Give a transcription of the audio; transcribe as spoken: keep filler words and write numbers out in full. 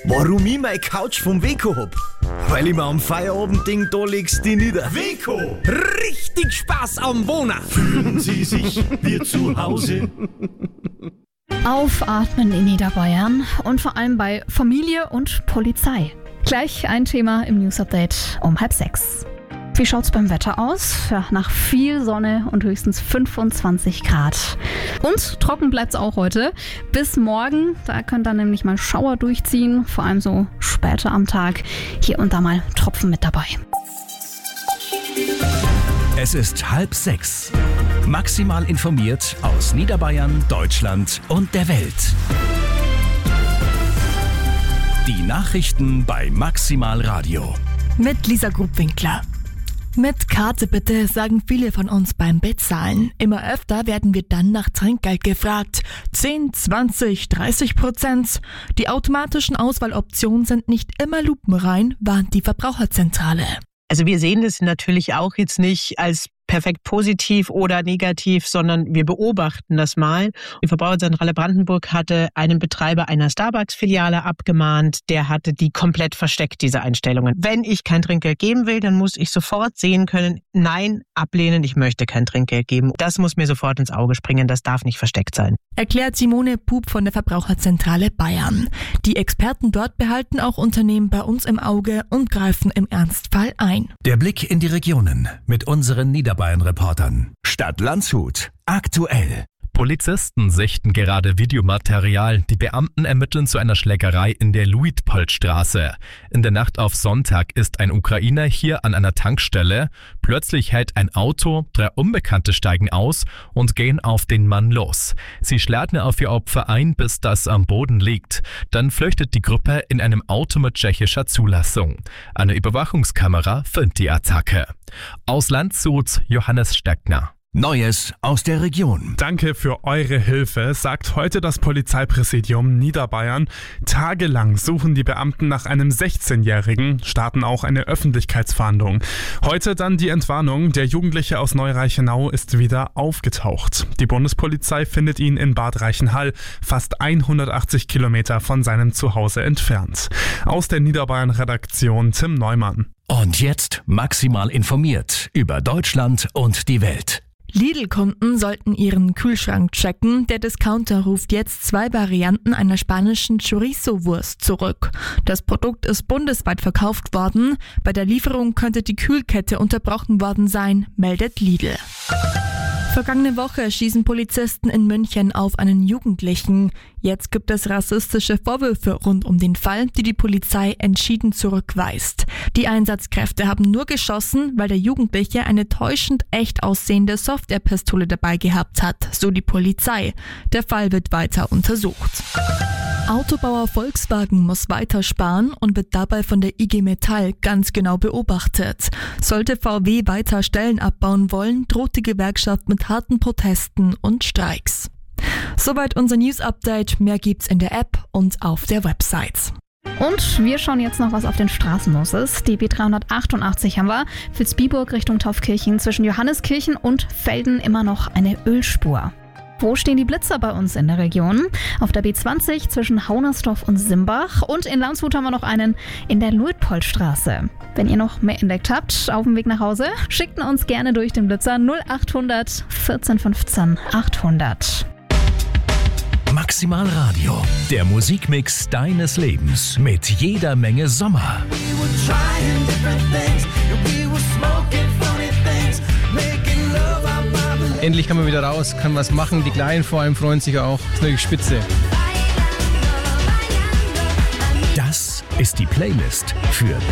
Warum ich meine Couch vom Weco hab? Weil ich mir am Feierabendding da legst die nieder. Weco! Richtig Spaß am Wohnen! Fühlen Sie sich wie zu Hause? Aufatmen in Niederbayern und vor allem bei Familie und Polizei. Gleich ein Thema im News Update um halb sechs. Wie schaut's beim Wetter aus? Ja, nach viel Sonne und höchstens fünfundzwanzig Grad. Und trocken bleibt's auch heute. Bis morgen, da könnt ihr nämlich mal Schauer durchziehen, vor allem so später am Tag. Hier und da mal Tropfen mit dabei. Es ist halb sechs. Maximal informiert aus Niederbayern, Deutschland und der Welt. Die Nachrichten bei Maximal Radio. Mit Lisa Grubwinkler. Mit Karte bitte, sagen viele von uns beim Bezahlen. Immer öfter werden wir dann nach Trinkgeld gefragt. zehn, zwanzig, dreißig Prozent. Die automatischen Auswahloptionen sind nicht immer lupenrein, warnt die Verbraucherzentrale. Also wir sehen das natürlich auch jetzt nicht als perfekt positiv oder negativ, sondern wir beobachten das mal. Die Verbraucherzentrale Brandenburg hatte einen Betreiber einer Starbucks-Filiale abgemahnt, der hatte die komplett versteckt, diese Einstellungen. Wenn ich kein Trinkgeld geben will, dann muss ich sofort sehen können, nein, ablehnen, ich möchte kein Trinkgeld geben. Das muss mir sofort ins Auge springen, das darf nicht versteckt sein. Erklärt Simone Pup von der Verbraucherzentrale Bayern. Die Experten dort behalten auch Unternehmen bei uns im Auge und greifen im Ernstfall ein. Der Blick in die Regionen mit unseren Niederbayern-Reportern. Stadt Landshut. Aktuell. Polizisten sichten gerade Videomaterial. Die Beamten ermitteln zu einer Schlägerei in der Luitpoldstraße. In der Nacht auf Sonntag ist ein Ukrainer hier an einer Tankstelle. Plötzlich hält ein Auto, drei Unbekannte steigen aus und gehen auf den Mann los. Sie schlagen auf ihr Opfer ein, bis das am Boden liegt. Dann flüchtet die Gruppe in einem Auto mit tschechischer Zulassung. Eine Überwachungskamera filmt die Attacke. Aus Landshut, Johannes Steckner. Neues aus der Region. Danke für eure Hilfe, sagt heute das Polizeipräsidium Niederbayern. Tagelang suchen die Beamten nach einem sechzehnjährigen, starten auch eine Öffentlichkeitsfahndung. Heute dann die Entwarnung, der Jugendliche aus Neu-Reichenau ist wieder aufgetaucht. Die Bundespolizei findet ihn in Bad Reichenhall, fast hundertachtzig Kilometer von seinem Zuhause entfernt. Aus der Niederbayern-Redaktion Tim Neumann. Und jetzt maximal informiert über Deutschland und die Welt. Lidl-Kunden sollten ihren Kühlschrank checken. Der Discounter ruft jetzt zwei Varianten einer spanischen Chorizo-Wurst zurück. Das Produkt ist bundesweit verkauft worden. Bei der Lieferung könnte die Kühlkette unterbrochen worden sein, meldet Lidl. Vergangene Woche schießen Polizisten in München auf einen Jugendlichen. Jetzt gibt es rassistische Vorwürfe rund um den Fall, die die Polizei entschieden zurückweist. Die Einsatzkräfte haben nur geschossen, weil der Jugendliche eine täuschend echt aussehende Softwarepistole dabei gehabt hat, so die Polizei. Der Fall wird weiter untersucht. Autobauer Volkswagen muss weiter sparen und wird dabei von der I G Metall ganz genau beobachtet. Sollte V W weiter Stellen abbauen wollen, droht die Gewerkschaft mit harten Protesten und Streiks. Soweit unser News-Update. Mehr gibt's in der App und auf der Website. Und wir schauen jetzt noch, was auf den Straßen los ist. Die B dreihundertachtundachtzig haben wir. Vilsbiburg Richtung Taufkirchen, zwischen Johanneskirchen und Velden immer noch eine Ölspur. Wo stehen die Blitzer bei uns in der Region? Auf der B zwanzig zwischen Haunersdorf und Simbach und in Landshut haben wir noch einen in der Luitpoldstraße. Wenn ihr noch mehr entdeckt habt auf dem Weg nach Hause, schickt uns gerne durch den Blitzer null achthundert vierzehn fünfzehn achthundert. Maximal Radio, der Musikmix deines Lebens mit jeder Menge Sommer. Endlich kann man wieder raus, kann was machen. Die Kleinen vor allem freuen sich auch. Das ist natürlich spitze. Das ist die Playlist für